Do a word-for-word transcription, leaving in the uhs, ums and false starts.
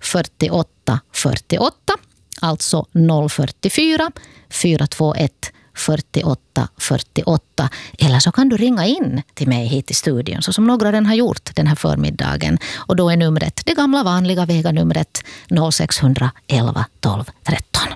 fyrtioåtta fyrtioåtta, alltså noll fyrtiofyra fyra två ett fyrtioåtta fyrtioåtta, eller så kan du ringa in till mig hit i studion så som några redan har gjort den här förmiddagen, och då är numret det gamla vanliga Vega-numret noll sex ett ett ett tolv tretton.